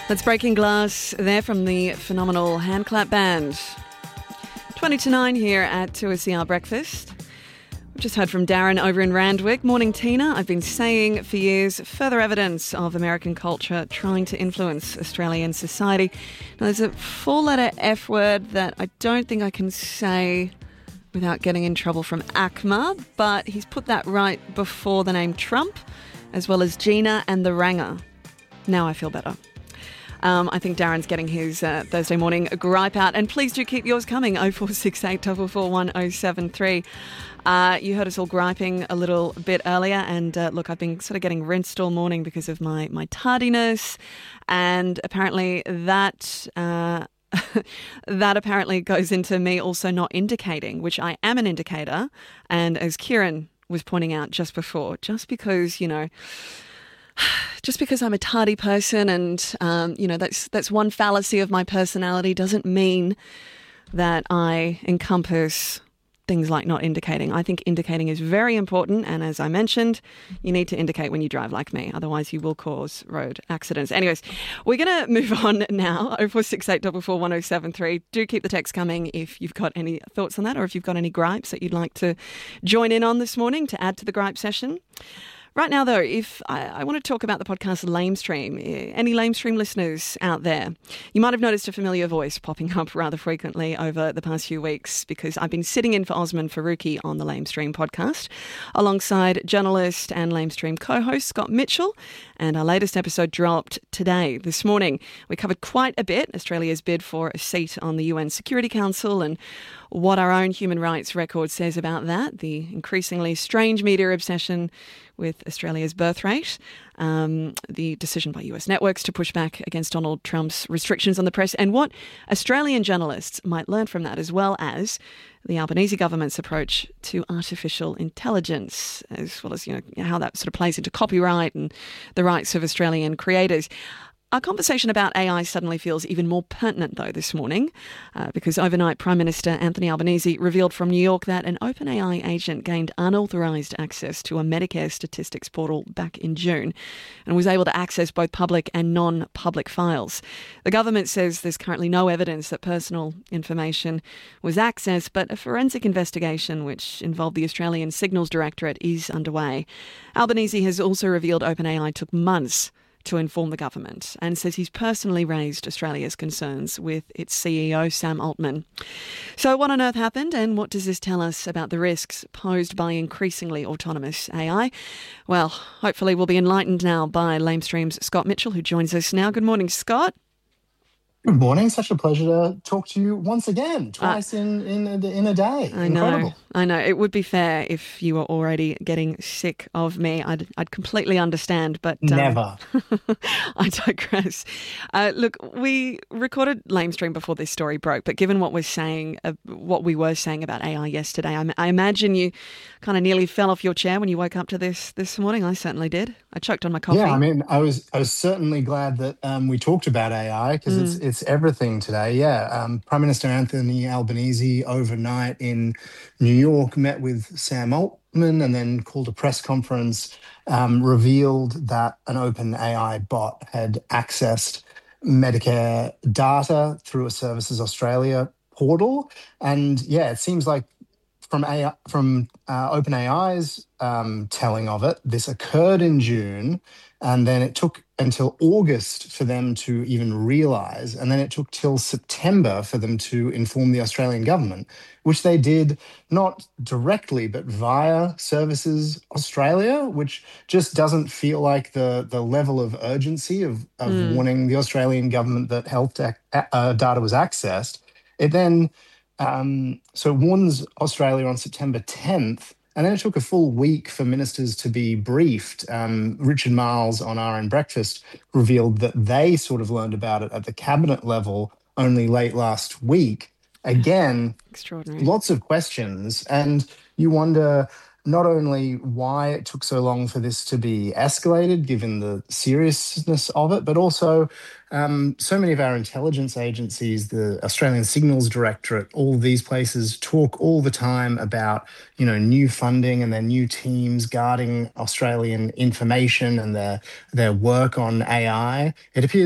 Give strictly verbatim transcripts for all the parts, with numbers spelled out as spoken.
That's Breaking Glass there from the phenomenal Handclap Band. twenty to nine here at two S C R Breakfast. We've just heard from Darren over in Randwick. Morning, Tina. I've been saying for years, further evidence of American culture trying to influence Australian society. Now, there's a four-letter F word that I don't think I can say without getting in trouble from ACMA, but he's put that right before the name Trump, as well as Gina and the Ranger. Now I feel better. Um, I think Darren's getting his uh, Thursday morning gripe out. And please do keep yours coming, oh four six eight, four four one, oh seven three. Uh, you heard us all griping a little bit earlier. And uh, look, I've been sort of getting rinsed all morning because of my, my tardiness. And apparently that... Uh, that apparently goes into me also not indicating, which I am an indicator. And as Kieran was pointing out just before, just because, you know... Just because I'm a tardy person and, um, you know, that's that's one fallacy of my personality doesn't mean that I encompass things like not indicating. I think indicating is very important. And as I mentioned, you need to indicate when you drive like me. Otherwise, you will cause road accidents. Anyways, we're going to move on now. oh four six eight, four four one, oh seven three. Do keep the text coming if you've got any thoughts on that or if you've got any gripes that you'd like to join in on this morning to add to the gripe session. Right now, though, if I, I want to talk about the podcast Lamestream, any Lamestream listeners out there, you might have noticed a familiar voice popping up rather frequently over the past few weeks because I've been sitting in for Osman Faruqi on the Lamestream podcast alongside journalist and Lamestream co-host Scott Mitchell, and our latest episode dropped today, this morning. We covered quite a bit, Australia's bid for a seat on the U N Security Council and what our own human rights record says about that, the increasingly strange media obsession with Australia's birth rate, um, the decision by U S networks to push back against Donald Trump's restrictions on the press, and what Australian journalists might learn from that, as well as the Albanese government's approach to artificial intelligence, as well as, you know, how that sort of plays into copyright and the rights of Australian creators. Our conversation about A I suddenly feels even more pertinent, though, this morning, uh, because overnight Prime Minister Anthony Albanese revealed from New York that an OpenAI agent gained unauthorised access to a Medicare statistics portal back in June and was able to access both public and non-public files. The government says there's currently no evidence that personal information was accessed, but a forensic investigation, which involved the Australian Signals Directorate, is underway. Albanese has also revealed OpenAI took months to inform the government and says he's personally raised Australia's concerns with its C E O, Sam Altman. So what on earth happened, and what does this tell us about the risks posed by increasingly autonomous A I? Well, hopefully we'll be enlightened now by Lamestream's Scott Mitchell, who joins us now. Good morning, Scott. Good morning. Such a pleasure to talk to you once again, twice uh, in in a, in a day. I Incredible. know. I know. It would be fair if you were already getting sick of me. I'd I'd completely understand, but um, never. I digress. Uh, look, we recorded Lamestream before this story broke, but given what we're saying, uh, what we were saying about A I yesterday, I, I imagine you kind of nearly fell off your chair when you woke up to this this morning. I certainly did. I choked on my coffee. Yeah, I mean, I was I was certainly glad that um, we talked about A I because mm. it's it's everything today. Yeah, um, Prime Minister Anthony Albanese overnight in New York met with Sam Altman and then called a press conference, um, revealed that an OpenAI bot had accessed Medicare data through a Services Australia portal. And yeah, it seems like from A I, from uh, OpenAI's um, telling of it, this occurred in June, and then it took until August for them to even realise, and then it took till September for them to inform the Australian government, which they did not directly, but via Services Australia, which just doesn't feel like the, the level of urgency of, of mm. warning the Australian government that health da- uh, data was accessed. It then... Um, so it warns Australia on September tenth, and then it took a full week for ministers to be briefed. Um, Richard Marles on R N Breakfast revealed that they sort of learned about it at the cabinet level only late last week. Again, extraordinary. Lots of questions, and you wonder not only why it took so long for this to be escalated, given the seriousness of it, but also um, so many of our intelligence agencies, the Australian Signals Directorate, all these places talk all the time about, you know, new funding and their new teams guarding Australian information and their their work on A I. It appears that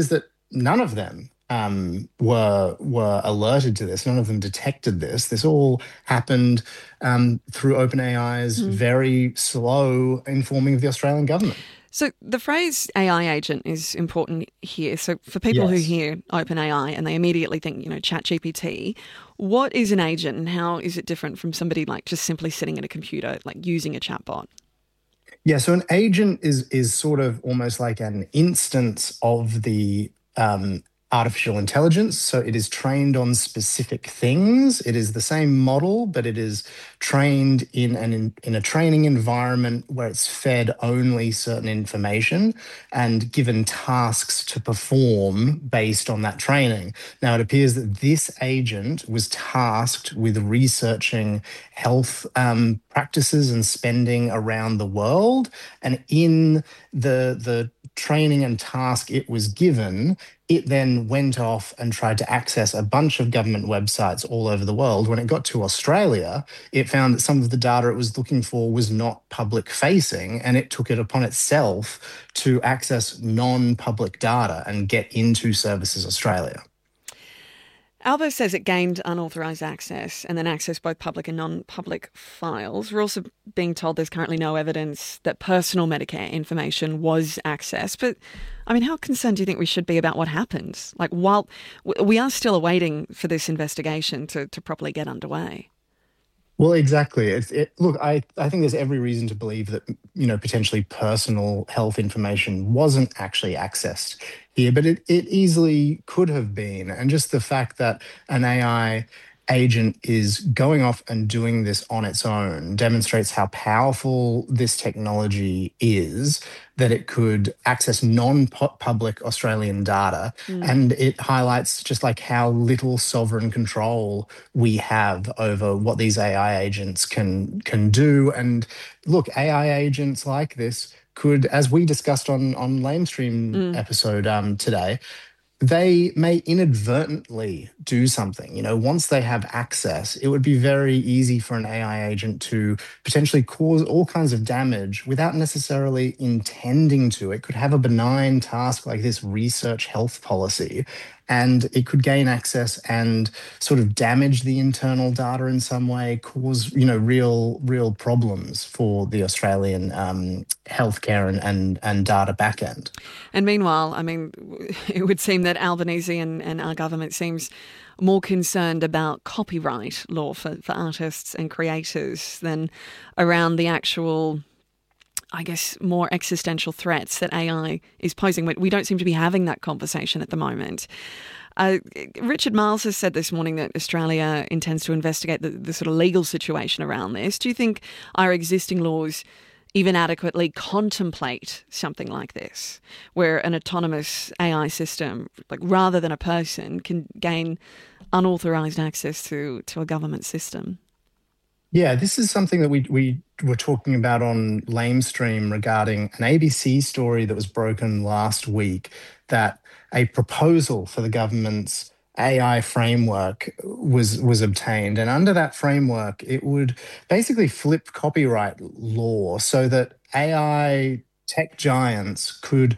none of them um, were were alerted to this. None of them detected this. This all happened um, through OpenAI's Mm. very slow informing of the Australian government. So the phrase A I agent is important here. So for people who Yes. hear OpenAI and they immediately think, you know, ChatGPT, what is an agent and how is it different from somebody like just simply sitting at a computer, like using a chatbot? Yeah, so an agent is is sort of almost like an instance of the um, artificial intelligence. So it is trained on specific things. It is the same model, but it is trained in an in, in a training environment where it's fed only certain information and given tasks to perform based on that training. Now, it appears that this agent was tasked with researching health um, practices and spending around the world. And in the, the training and task it was given, it then went off and tried to access a bunch of government websites all over the world. When it got to Australia, it found that some of the data it was looking for was not public facing, and it took it upon itself to access non-public data and get into Services Australia. Albo says it gained unauthorised access and then accessed both public and non-public files. We're also being told there's currently no evidence that personal Medicare information was accessed. But, I mean, how concerned do you think we should be about what happened? Like, while we are still awaiting for this investigation to, to properly get underway. Well, exactly. It's, it, look, I, I think there's every reason to believe that, you know, potentially personal health information wasn't actually accessed here, but it, it easily could have been. And just the fact that an A I agent is going off and doing this on its own demonstrates how powerful this technology is, that it could access non-public Australian data. Mm. And it highlights just like how little sovereign control we have over what these A I agents can, can do. And look, A I agents like this could, as we discussed on, on Lamestream mm. episode um, today, they may inadvertently do something. You know, once they have access, it would be very easy for an A I agent to potentially cause all kinds of damage without necessarily intending to. It could have a benign task like this research health policy, and it could gain access and sort of damage the internal data in some way, cause, you know, real, real problems for the Australian um, healthcare and, and, and data backend. And meanwhile, I mean, it would seem that Albanese and, and our government seems more concerned about copyright law for, for artists and creators than around the actual, I guess, more existential threats that A I is posing. We don't seem to be having that conversation at the moment. Uh, Richard Marles has said this morning that Australia intends to investigate the, the sort of legal situation around this. Do you think our existing laws even adequately contemplate something like this, where an autonomous A I system, like rather than a person, can gain unauthorised access to, to a government system? Yeah, this is something that we we were talking about on Lamestream regarding an A B C story that was broken last week, that a proposal for the government's A I framework was was obtained. And under that framework, it would basically flip copyright law so that A I tech giants could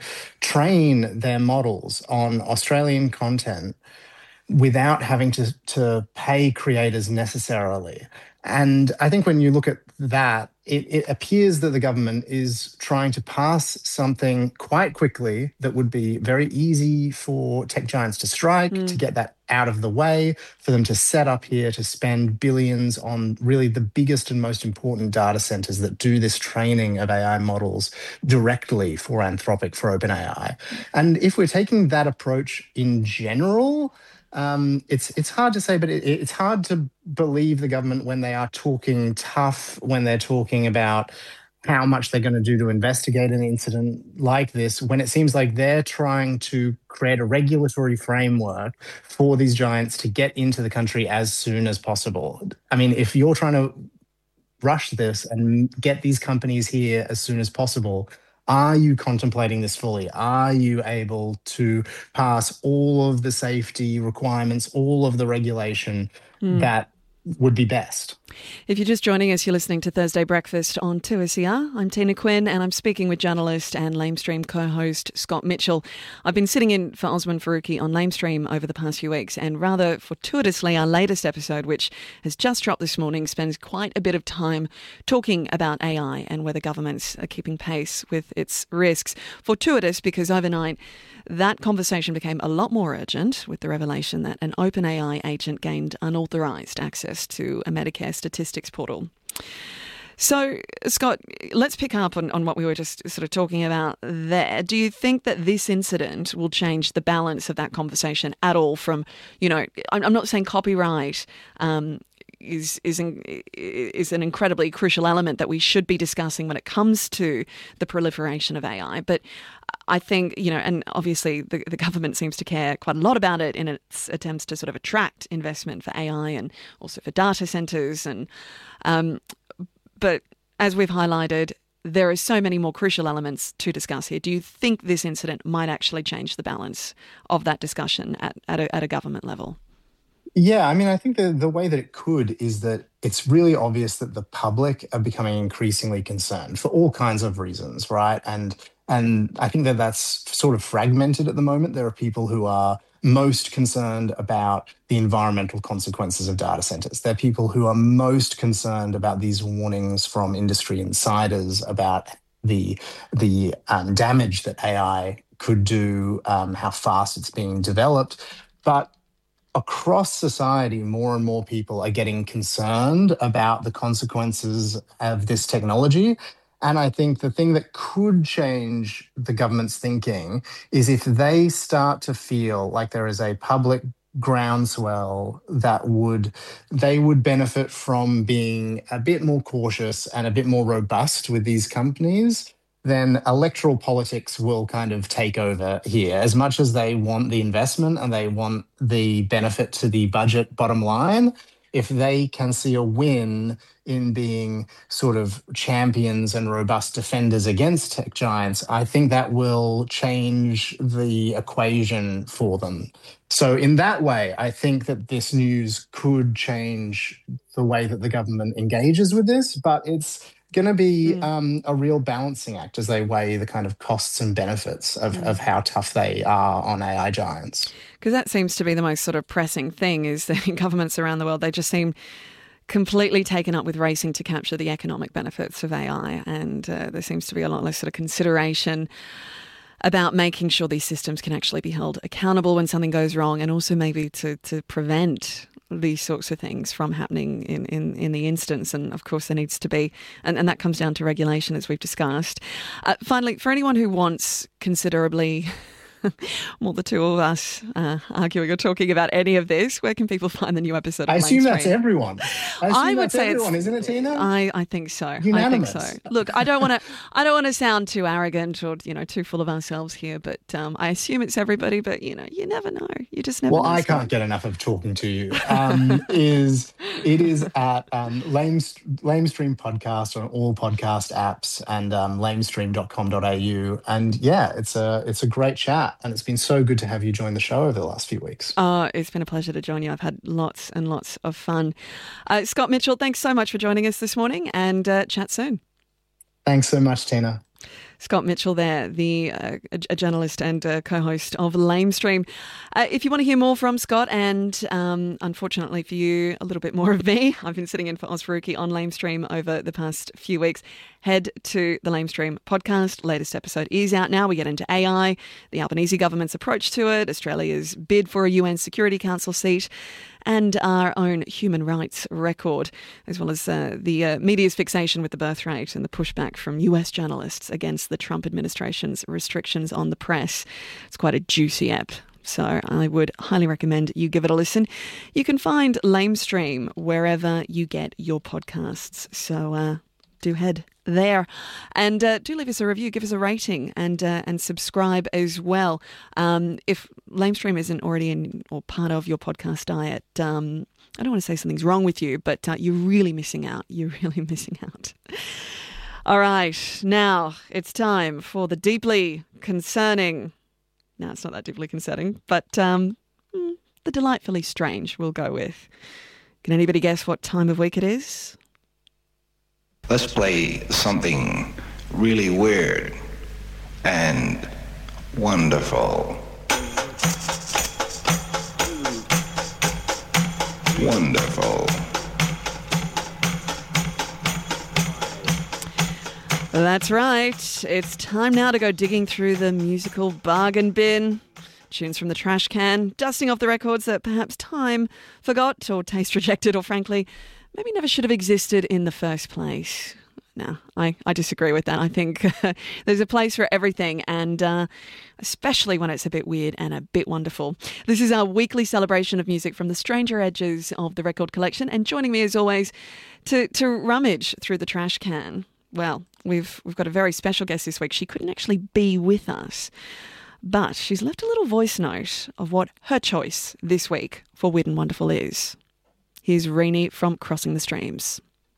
train their models on Australian content without having to, to pay creators necessarily. And I think when you look at that, it, it appears that the government is trying to pass something quite quickly that would be very easy for tech giants to strike, mm. to get that out of the way, for them to set up here, to spend billions on really the biggest and most important data centers that do this training of A I models directly for Anthropic, for OpenAI. And if we're taking that approach in general, Um, it's it's hard to say, but it, it's hard to believe the government when they are talking tough, when they're talking about how much they're going to do to investigate an incident like this, when it seems like they're trying to create a regulatory framework for these giants to get into the country as soon as possible. I mean, if you're trying to rush this and get these companies here as soon as possible, are you contemplating this fully? Are you able to pass all of the safety requirements, all of the regulation mm. that would be best? If you're just joining us, you're listening to Thursday Breakfast on two S E R. I'm Tina Quinn and I'm speaking with journalist and Lamestream co-host Scott Mitchell. I've been sitting in for Osman Faruqi on Lamestream over the past few weeks, and rather fortuitously our latest episode, which has just dropped this morning, spends quite a bit of time talking about A I and whether governments are keeping pace with its risks. Fortuitous because overnight that conversation became a lot more urgent with the revelation that an OpenAI agent gained unauthorised access to a Medicare statistics portal. So, Scott, let's pick up on, on what we were just sort of talking about there. Do you think that this incident will change the balance of that conversation at all from, you know, I'm, I'm not saying copyright um, is is an, is an incredibly crucial element that we should be discussing when it comes to the proliferation of A I, but I think, you know, and obviously the, the government seems to care quite a lot about it in its attempts to sort of attract investment for A I and also for data centres. And um, but as we've highlighted, there are so many more crucial elements to discuss here. Do you think this incident might actually change the balance of that discussion at, at, a, at a government level? Yeah, I mean, I think the, the way that it could is that it's really obvious that the public are becoming increasingly concerned for all kinds of reasons, right? And and I think that that's sort of fragmented at the moment. There are people who are most concerned about the environmental consequences of data centers. There are people who are most concerned about these warnings from industry insiders about the, the um, damage that A I could do, um, how fast it's being developed. But across society, more and more people are getting concerned about the consequences of this technology. And I think the thing that could change the government's thinking is if they start to feel like there is a public groundswell that would, they would benefit from being a bit more cautious and a bit more robust with these companies, then electoral politics will kind of take over here. As much as they want the investment and they want the benefit to the budget bottom line, if they can see a win in being sort of champions and robust defenders against tech giants, I think that will change the equation for them. So in that way, I think that this news could change the way that the government engages with this, but it's going to be mm. um, a real balancing act as they weigh the kind of costs and benefits of, mm. of how tough they are on A I giants. Because that seems to be the most sort of pressing thing, is that governments around the world, they just seem completely taken up with racing to capture the economic benefits of A I. And uh, there seems to be a lot less sort of consideration about making sure these systems can actually be held accountable when something goes wrong, and also maybe to, to prevent these sorts of things from happening in, in, in the instance. And of course there needs to be, and, and that comes down to regulation, as we've discussed. Uh, finally, for anyone who wants considerably more the two of us uh, arguing or talking about any of this, where can people find the new episode of I assume Lamestream? That's everyone. I, assume I would that's say everyone, it's, isn't it, Tina? I, I think so. Unanimous. I think so. Look, I don't want to I don't want to sound too arrogant or, you know, too full of ourselves here, but um, I assume it's everybody, but, you know, you never know. You just never well, know. Well, I Scott. can't get enough of talking to you. Um, is It is at um, Lames, Lamestream Podcast on all podcast apps and um, lamestream dot com dot a u. And yeah, it's a, it's a great chat, and it's been so good to have you join the show over the last few weeks. Oh, it's been a pleasure to join you. I've had lots and lots of fun. Uh, Scott Mitchell, thanks so much for joining us this morning, and uh, chat soon. Thanks so much, Tina. Scott Mitchell there, the uh, a journalist and uh, co-host of Lamestream. Uh, if you want to hear more from Scott, and um, unfortunately for you, a little bit more of me, I've been sitting in for Os Faruqi on Lamestream over the past few weeks. Head to the Lamestream podcast. Latest episode is out now. We get into A I, the Albanese government's approach to it, Australia's bid for a U N Security Council seat, and our own human rights record, as well as uh, the uh, media's fixation with the birth rate and the pushback from U S journalists against the Trump administration's restrictions on the press. It's quite a juicy ep. So I would highly recommend you give it a listen. You can find Lamestream wherever you get your podcasts. So uh, do head there, and uh, do leave us a review, give us a rating, and uh, and subscribe as well. Um, if Lamestream isn't already in or part of your podcast diet, um, I don't want to say something's wrong with you, but uh, you're really missing out. You're really missing out. All right, now it's time for the deeply concerning. No, it's not that deeply concerning, but um, the delightfully strange we'll go with. Can anybody guess what time of week it is? Let's play something really weird and wonderful. Wonderful. That's right. It's time now to go digging through the musical bargain bin. Tunes from the trash can, dusting off the records that perhaps time forgot or taste rejected or frankly maybe never should have existed in the first place. No, I, I disagree with that. I think uh, there's a place for everything, and uh, especially when it's a bit weird and a bit wonderful. This is our weekly celebration of music from the stranger edges of the record collection, and joining me as always to, to rummage through the trash can, well, we've we've got a very special guest this week. She couldn't actually be with us, but she's left a little voice note of what her choice this week for Weird and Wonderful is. Here's Renee from Crossing the Streams.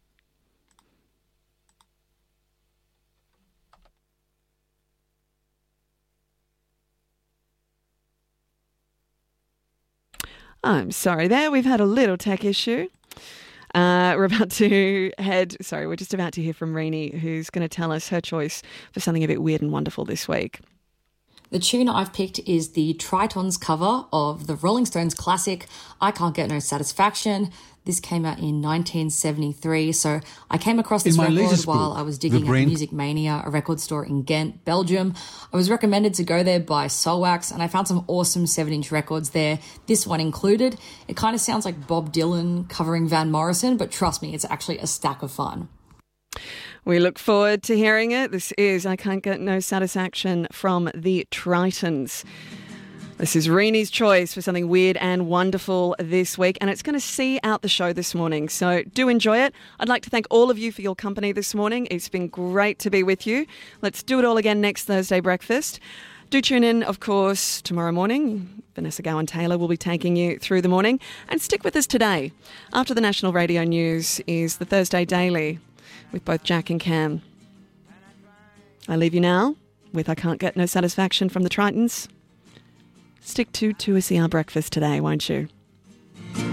I'm sorry there, we've had a little tech issue. Uh, we're about to head, sorry, we're just about to hear from Renee, who's going to tell us her choice for something a bit weird and wonderful this week. The tune I've picked is the Tritons cover of the Rolling Stones classic, I Can't Get No Satisfaction. This came out in nineteen seventy-three, so I came across this record while I was digging at Music Mania, a record store in Ghent, Belgium. I was recommended to go there by Soulwax, and I found some awesome seven-inch records there, this one included. It kind of sounds like Bob Dylan covering Van Morrison, but trust me, it's actually a stack of fun. We look forward to hearing it. This is I Can't Get No Satisfaction from the Tritons. This is Renee's choice for something weird and wonderful this week, and it's going to see out the show this morning, so do enjoy it. I'd like to thank all of you for your company this morning. It's been great to be with you. Let's do it all again next Thursday breakfast. Do tune in, of course, tomorrow morning. Vanessa Gowan-Taylor will be taking you through the morning, and stick with us today. After the National Radio News is the Thursday Daily with both Jack and Cam. I leave you now with I Can't Get No Satisfaction from the Tritons. Stick to two S E R breakfast today, won't you?